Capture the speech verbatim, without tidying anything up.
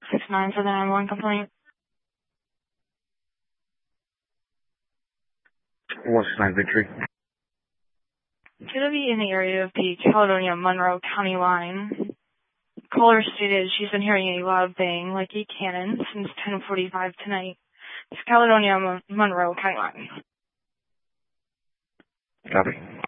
six nine for the nine one complaint. one six nine Victory. It's going to be in the area of the Caledonia-Monroe County line. Caller stated she's been hearing a loud bang like a cannon since ten forty-five tonight. It's Caledonia-Monroe County line. Copy.